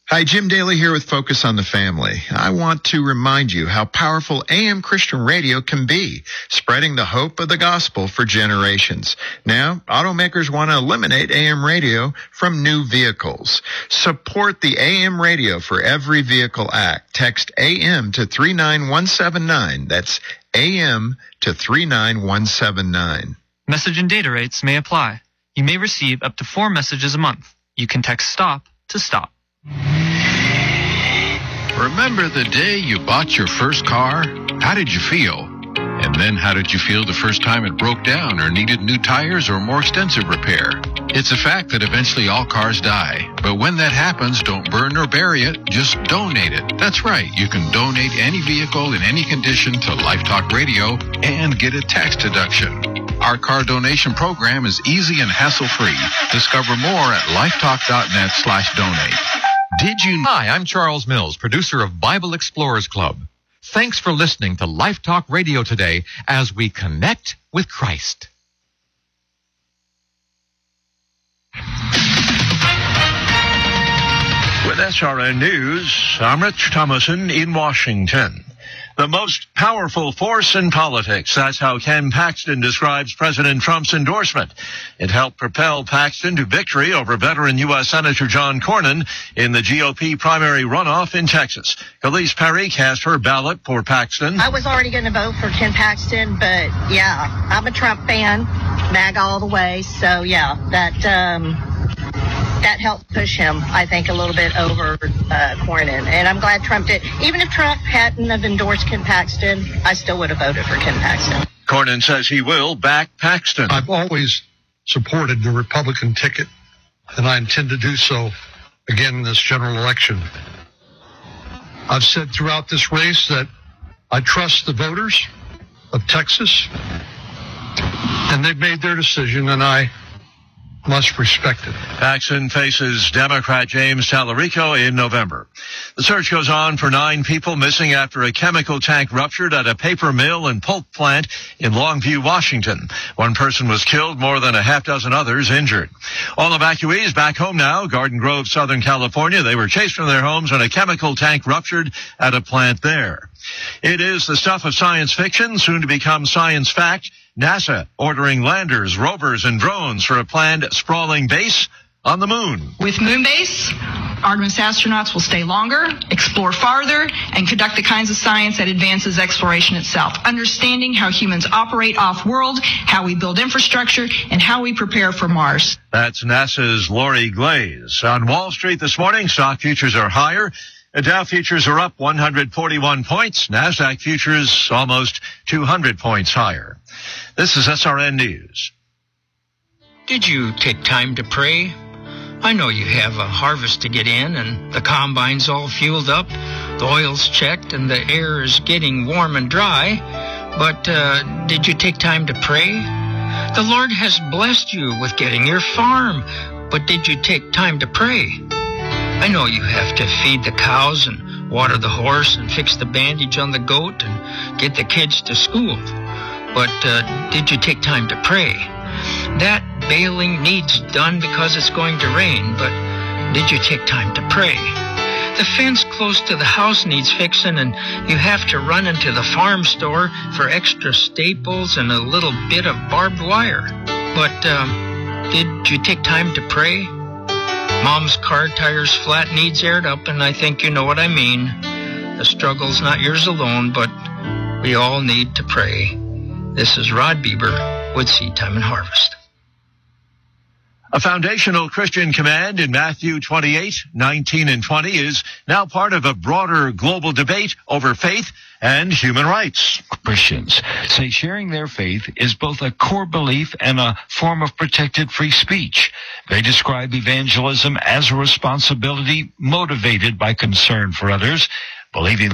Hi, Jim Daly here with Focus on the Family. I want to remind you how powerful AM Christian radio can be, spreading the hope of the gospel for generations. Now, automakers want to eliminate AM radio from new vehicles. Support the AM Radio for Every Vehicle Act. Text AM to 39179. That's AM to 39179. Message and data rates may apply. You may receive up to 4 messages a month. You can text STOP to STOP. Remember the day you bought your first car? How did you feel? And then how did you feel the first time it broke down or needed new tires or more extensive repair? It's a fact that eventually all cars die. But when that happens, don't burn or bury it. Just donate it. That's right. You can donate any vehicle in any condition to Life Talk Radio and get a tax deduction. Our car donation program is easy and hassle-free. Discover more at lifetalk.net/donate. Hi, I'm Charles Mills, producer of Bible Explorers Club. Thanks for listening to Life Talk Radio today as we connect with Christ. With SRN News, I'm Rich Thomason in Washington. The most powerful force in politics. That's how Ken Paxton describes President Trump's endorsement. It helped propel Paxton to victory over veteran U.S. Senator John Cornyn in the GOP primary runoff in Texas. Khalees Perry cast her ballot for Paxton. I was already going to vote for Ken Paxton, but yeah, I'm a Trump fan, MAGA all the way. So yeah, that helped push him, I think, a little bit over Cornyn. And I'm glad Trump did. Even if Trump hadn't have endorsed Ken Paxton, I still would have voted for Ken Paxton. Cornyn says he will back Paxton. I've always supported the Republican ticket, and I intend to do so again in this general election. I've said throughout this race that I trust the voters of Texas, and they've made their decision, and I must respect it. Paxton faces Democrat James Tallarico in November. The search goes on for 9 people missing after a chemical tank ruptured at a paper mill and pulp plant in Longview, Washington. 1 person was killed, more than a half dozen others injured. All evacuees back home now. Garden Grove, Southern California. They were chased from their homes when a chemical tank ruptured at a plant there. It is the stuff of science fiction, soon to become science fact. NASA ordering landers, rovers, and drones for a planned sprawling base on the moon. With Moonbase, Artemis astronauts will stay longer, explore farther, and conduct the kinds of science that advances exploration itself, understanding how humans operate off-world, how we build infrastructure, and how we prepare for Mars. That's NASA's Lori Glaze. On Wall Street this morning, stock futures are higher. The Dow futures are up 141 points. NASDAQ futures almost 200 points higher. This is SRN News. Did you take time to pray? I know you have a harvest to get in, and the combine's all fueled up, the oil's checked, and the air is getting warm and dry. But did you take time to pray? The Lord has blessed you with getting your farm, but did you take time to pray? I know you have to feed the cows and water the horse and fix the bandage on the goat and get the kids to school. But did you take time to pray? That baling needs done because it's going to rain, but did you take time to pray? The fence close to the house needs fixing, and you have to run into the farm store for extra staples and a little bit of barbed wire. But did you take time to pray? Mom's car tire's flat needs aired up, and I think you know what I mean. The struggle's not yours alone, but we all need to pray. This is Rod Bieber with Seed Time and Harvest. A foundational Christian command in Matthew 28:19 and 20 is now part of a broader global debate over faith and human rights. Christians say sharing their faith is both a core belief and a form of protected free speech. They describe evangelism as a responsibility motivated by concern for others, believing